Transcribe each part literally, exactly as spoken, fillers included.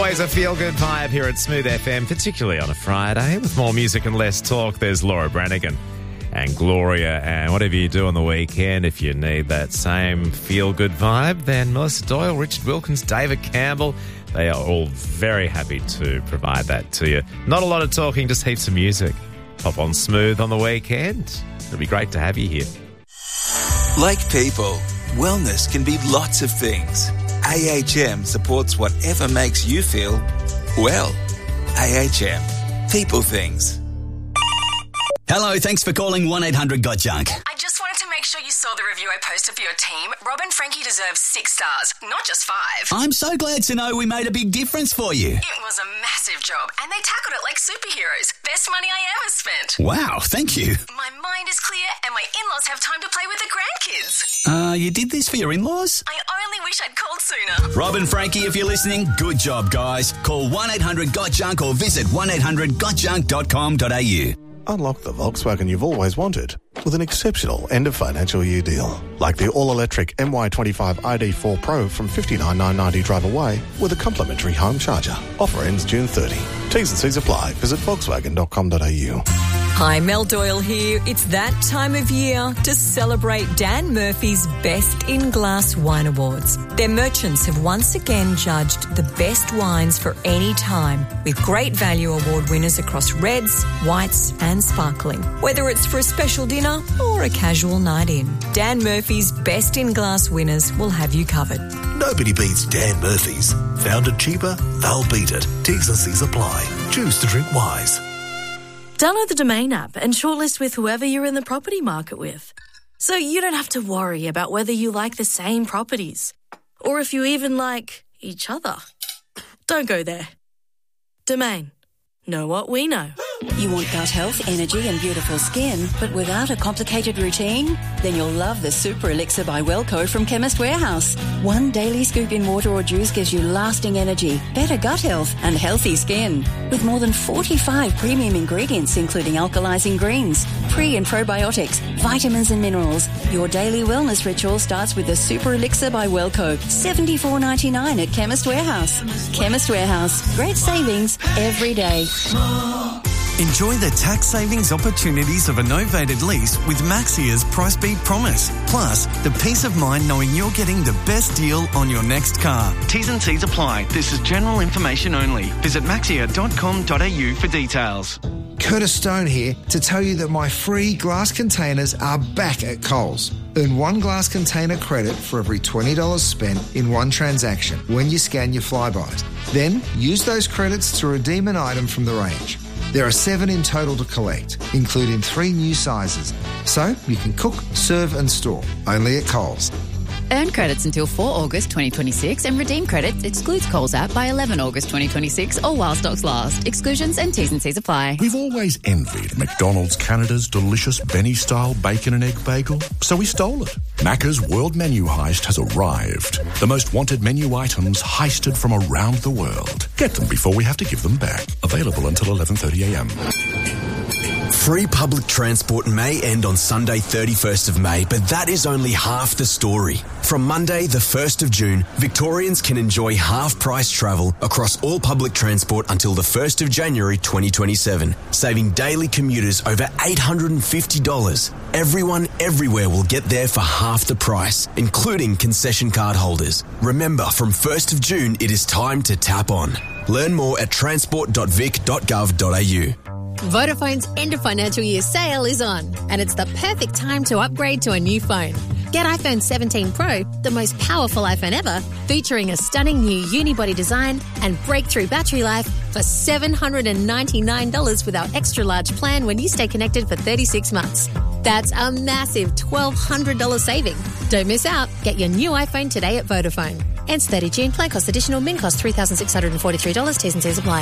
Always a feel-good vibe here at Smooth F M, particularly on a Friday. With more music and less talk, there's Laura Branigan and Gloria. And whatever you do on the weekend, if you need that same feel-good vibe, then Melissa Doyle, Richard Wilkins, David Campbell, they are all very happy to provide that to you. Not a lot of talking, just heaps of music. Pop on Smooth on the weekend. It'll be great to have you here. Like people, wellness can be lots of things. A H M supports whatever makes you feel well. A H M. People things. Hello, thanks for calling one eight hundred got junk. I just wanted to make sure you saw the review I posted for your team. Rob and Frankie deserve six stars, not just five. I'm so glad to know we made a big difference for you. It was a massive job, and they tackled it like superheroes. Best money I ever spent. Wow, thank you. My mind is clear, and my in-laws have time to play with the grandkids. Uh, you did this for your in-laws? I only wish I'd called sooner. Rob and Frankie, if you're listening, good job, guys. Call one eight hundred got junk or visit one eight hundred got junk dot com dot a u. Unlock the Volkswagen you've always wanted with an exceptional end-of-financial year deal. Like the all-electric M Y twenty-five I D four Pro from fifty-nine thousand nine hundred ninety drive away with a complimentary home charger. Offer ends June thirtieth. T's and C's apply. Visit volkswagen dot com dot a u. Hi, Mel Doyle here. It's that time of year to celebrate Dan Murphy's Best in Glass Wine Awards. Their merchants have once again judged the best wines for any time, with great value award winners across reds, whites and sparkling. Whether it's for a special dinner or a casual night in, Dan Murphy's Best in Glass winners will have you covered. Nobody beats Dan Murphy's. Found it cheaper, they'll beat it. T's and C's apply. Choose to drink wise. Download the Domain app and shortlist with whoever you're in the property market with. So you don't have to worry about whether you like the same properties or if you even like each other. Don't go there. Domain. Know what we know. You want gut health, energy and beautiful skin, but without a complicated routine? Then you'll love the Super Elixir by Wellco from Chemist Warehouse. One daily scoop in water or juice gives you lasting energy, better gut health and healthy skin. With more than forty-five premium ingredients including alkalizing greens, pre and probiotics, vitamins and minerals, your daily wellness ritual starts with the Super Elixir by Wellco. seventy-four ninety-nine at Chemist Warehouse. Chemist Warehouse. Great savings every day. Enjoy the tax savings opportunities of a novated lease with Maxia's Price Beat Promise. Plus, the peace of mind knowing you're getting the best deal on your next car. T's and C's apply. This is general information only. Visit maxia dot com dot a u for details. Curtis Stone here to tell you that my free glass containers are back at Coles. Earn one glass container credit for every twenty dollars spent in one transaction when you scan your Flybys. Then use those credits to redeem an item from the range. There are seven in total to collect, including three new sizes. So you can cook, serve and store, only at Coles. Earn credits until the fourth of August twenty twenty-six and redeem credits excludes Coles app by the eleventh of August twenty twenty-six or while stocks last. Exclusions and T's and C's apply. We've always envied McDonald's Canada's delicious Benny-style bacon and egg bagel, so we stole it. Macca's World Menu Heist has arrived. The most wanted menu items heisted from around the world. Get them before we have to give them back. Available until eleven thirty a m. Free public transport may end on Sunday thirty-first of May, but that is only half the story. From Monday the first of June, Victorians can enjoy half-price travel across all public transport until the first of January twenty twenty-seven, saving daily commuters over eight hundred fifty dollars. Everyone everywhere will get there for half the price, including concession card holders. Remember, from first of June, it is time to tap on. Learn more at transport dot vic dot gov dot a u. Vodafone's end of financial year sale is on, and it's the perfect time to upgrade to a new phone. Get iPhone seventeen Pro, the most powerful iPhone ever, featuring a stunning new unibody design and breakthrough battery life for seven hundred ninety-nine dollars with our extra large plan when you stay connected for thirty-six months. That's a massive twelve hundred dollars saving. Don't miss out. Get your new iPhone today at Vodafone. Ends thirtieth of June. Plan cost additional. Min cost three thousand six hundred forty-three dollars. T's and C's apply.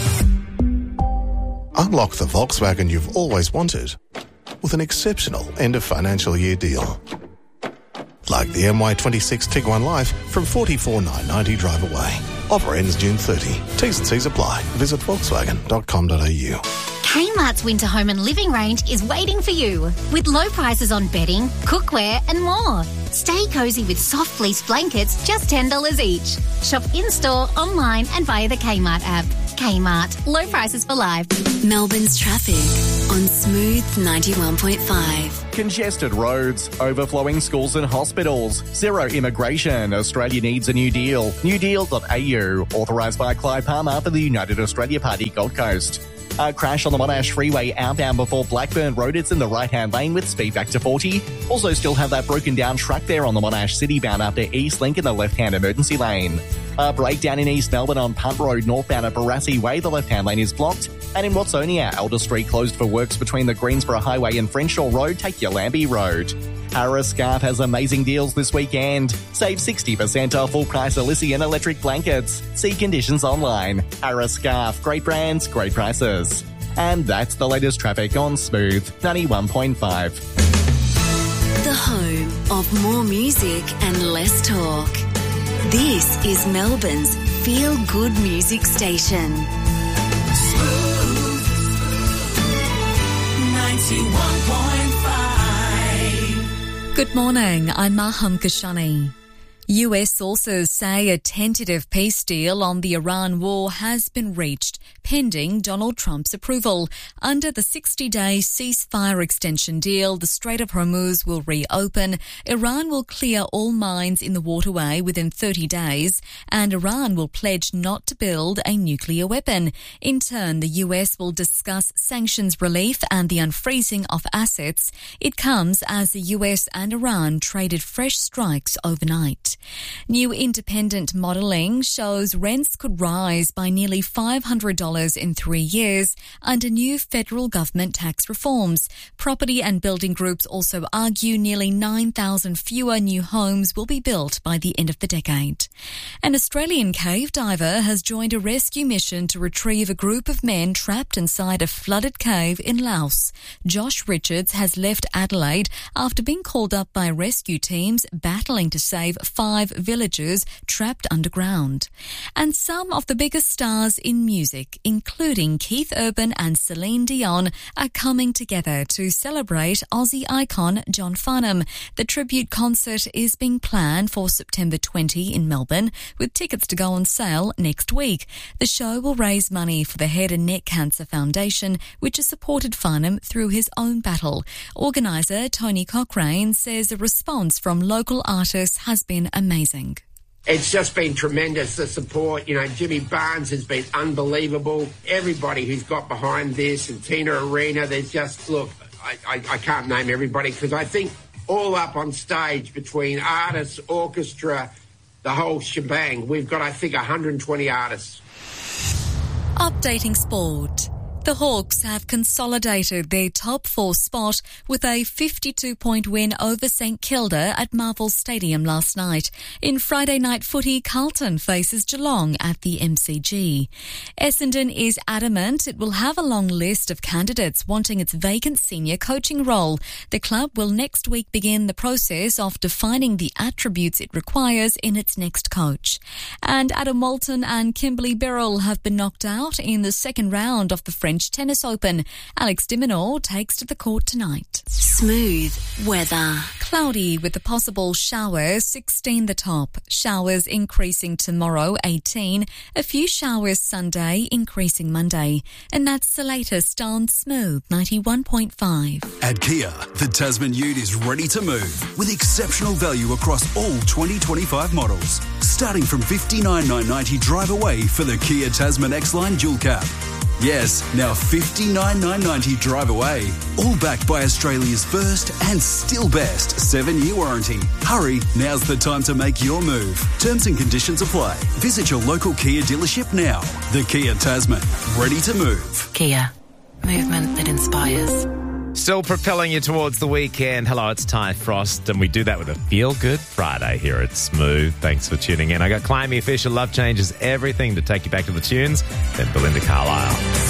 Unlock the Volkswagen you've always wanted with an exceptional end-of-financial year deal. Like the M Y twenty-six Tiguan Life from forty-four thousand nine hundred ninety drive away. Offer ends June thirtieth. T's and C's apply. Visit volkswagen dot com dot a u. Kmart's Winter Home and Living range is waiting for you with low prices on bedding, cookware and more. Stay cozy with soft fleece blankets, just ten dollars each. Shop in-store, online and via the Kmart app. Kmart, low prices for life. Melbourne's traffic on Smooth ninety-one point five. Congested roads, overflowing schools and hospitals, zero immigration, Australia needs a new deal. new deal dot a u, authorised by Clive Palmer for the United Australia Party Gold Coast. A crash on the Monash Freeway outbound before Blackburn Road. It's in the right-hand lane with speed back to forty. Also still have that broken down truck there on the Monash City bound after East Link in the left-hand emergency lane. A breakdown in East Melbourne on Punt Road northbound at Barassi Way. The left-hand lane is blocked. And in Watsonia, Elder Street closed for works between the Greensboro Highway and Frenshaw Road. Take your Lambie Road. Harris Scarf has amazing deals this weekend. Save sixty percent off full-price Elysian electric blankets. See conditions online. Harris Scarf, great brands, great prices. And that's the latest traffic on Smooth ninety-one point five. The home of more music and less talk. This is Melbourne's feel-good music station. Smooth ninety-one point five. Good morning, I'm Maham Kashani. U S sources say a tentative peace deal on the Iran war has been reached, pending Donald Trump's approval. Under the sixty-day ceasefire extension deal, the Strait of Hormuz will reopen, Iran will clear all mines in the waterway within thirty days, and Iran will pledge not to build a nuclear weapon. In turn, the U S will discuss sanctions relief and the unfreezing of assets. It comes as the U S and Iran traded fresh strikes overnight. New independent modelling shows rents could rise by nearly five hundred dollars in three years under new federal government tax reforms. Property and building groups also argue nearly nine thousand fewer new homes will be built by the end of the decade. An Australian cave diver has joined a rescue mission to retrieve a group of men trapped inside a flooded cave in Laos. Josh Richards has left Adelaide after being called up by rescue teams battling to save five villagers trapped underground. And some of the biggest stars in music, including Keith Urban and Celine Dion, are coming together to celebrate Aussie icon John Farnham. The tribute concert is being planned for September twentieth in Melbourne, with tickets to go on sale next week. The show will raise money for the Head and Neck Cancer Foundation, which has supported Farnham through his own battle. Organiser Tony Cochrane says the response from local artists has been amazing. It's just been tremendous, the support. You know, Jimmy Barnes has been unbelievable. Everybody who's got behind this, and Tina Arena, there's just, look, I, I, I can't name everybody because I think all up on stage between artists, orchestra, the whole shebang, we've got, I think, one hundred twenty artists. Updating sport. The Hawks have consolidated their top four spot with a fifty-two point win over St Kilda at Marvel Stadium last night. In Friday night footy, Carlton faces Geelong at the M C G. Essendon is adamant it will have a long list of candidates wanting its vacant senior coaching role. The club will next week begin the process of defining the attributes it requires in its next coach. And Adam Walton and Kimberly Birrell have been knocked out in the second round of the French Tennis Open. Alex de Minaur takes to the court tonight. Smooth weather. Cloudy with a possible shower, sixteen the top. Showers increasing tomorrow, eighteen. A few showers Sunday, increasing Monday. And that's the latest on Smooth ninety-one point five. At Kia, the Tasman Ute is ready to move with exceptional value across all twenty twenty-five models. Starting from fifty-nine thousand nine hundred ninety drive away for the Kia Tasman X-Line Dual Cab. Yes, now fifty-nine thousand nine hundred ninety drive away. All backed by Australia's first and still best seven-year warranty. Hurry, now's the time to make your move. Terms and conditions apply. Visit your local Kia dealership now. The Kia Tasman, ready to move. Kia, movement that inspires. Still propelling you towards the weekend. Hello, it's Ty Frost, and we do that with a feel-good Friday here at Smooth. Thanks for tuning in. I got Climby Official Love Changes Everything to take you back to the tunes, then Belinda Carlisle.